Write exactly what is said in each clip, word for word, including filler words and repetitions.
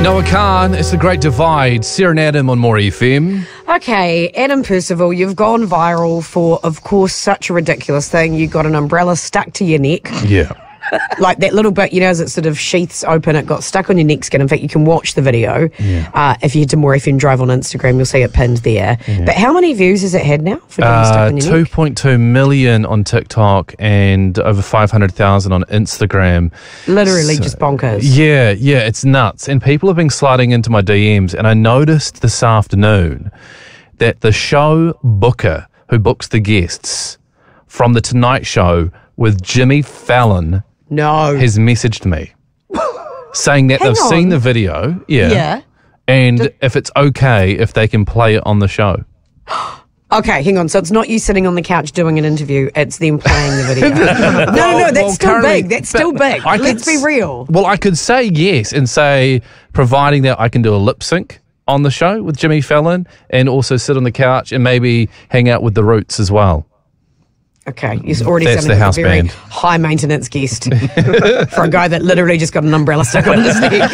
Noah Khan, it's The Great Divide. Sarah and Adam on More F M. Okay, Adam Percival, you've gone viral for, of course, such a ridiculous thing. You got an umbrella stuck to your neck. Yeah. Like that little bit, you know, as it sort of sheaths open, it got stuck on your neck skin. In fact, you can watch the video. Yeah. Uh, if you head to More F M Drive on Instagram, you'll see it pinned there. Yeah. But how many views has it had now for getting stuck Uh, on your neck? two point two million on TikTok and over five hundred thousand on Instagram. Literally So- just bonkers. Yeah, yeah, it's nuts. And people have been sliding into my D Ms, and I noticed this afternoon that the show booker who books the guests from The Tonight Show with Jimmy Fallon No. has messaged me saying that Hang they've on. seen the video. Yeah. Yeah. And if it's okay if they can play it on the show. Okay, hang on. So it's not you sitting on the couch doing an interview, it's them playing the video. no, no, no, that's Well, still currently- big. That's still big. I could Let's be s- real. Well, I could say yes and say, providing that I can do a lip sync on the show with Jimmy Fallon and also sit on the couch and maybe hang out with the Roots as well. Okay, you're already That's sounding the like house a very band. high maintenance guest for a guy that literally just got an umbrella stuck on his neck.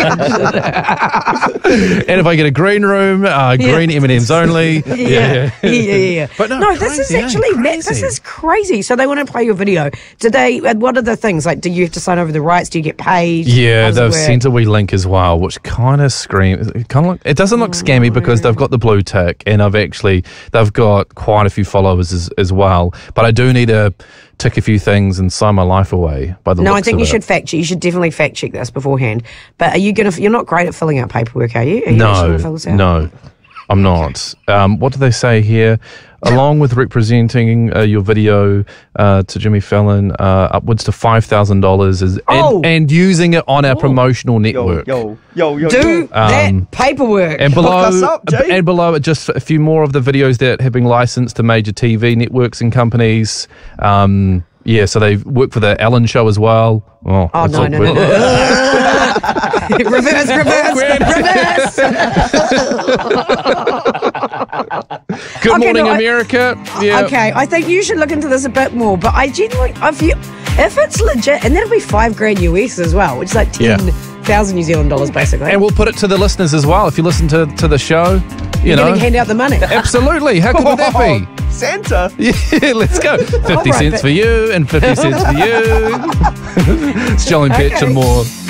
And if I get a green room, uh, Yeah. green M and M's only. Yeah, yeah, yeah. yeah, yeah. But no, this is crazy, eh? actually ma- this Crazy. is crazy. So they want to play your video. Do they? and What are the things like? Do you have to sign over the rights? Do you get paid? Yeah, How does it they've work? sent a wee link as well, which kind of screams. It kind of look. It doesn't look scammy because they've got the blue tick, and I've actually they've got quite a few followers as, as well. But I do need to tick a few things and sign my life away by the. No, I looks think of you it. should fact check. You should definitely fact check this beforehand. But are you gonna? You're not great at filling out paperwork, are you? Are you actually No, gonna fill this out? no, I'm not. Um, what do they say here? Along with representing uh, your video uh, to Jimmy Fallon, uh, upwards to five thousand dollars is and, Oh. and using it on our promotional network. Yo, yo, yo, yo, Do yo. that Um, paperwork. And below, us up, Jay. and below it, just a few more of the videos that have been licensed to major T V networks and companies. Um, yeah, so they work for the Ellen Show as well. Oh, Oh, that's no, no, no, awkward. no. reverse, reverse, reverse. Good Okay, morning, no, I- America. Yeah. Okay, I think you should look into this a bit more. But I genuinely, if you, if it's legit, and that'll be five grand U S as well, which is like Yeah. ten thousand New Zealand dollars basically. And we'll put it to the listeners as well. If you listen to, to the show, you You're know. going to hand out the money. Absolutely. How cool would that be? Santa. Yeah, let's go. fifty All right, cents but- for you and fifty cents for you. It's Joel and Pitch and more.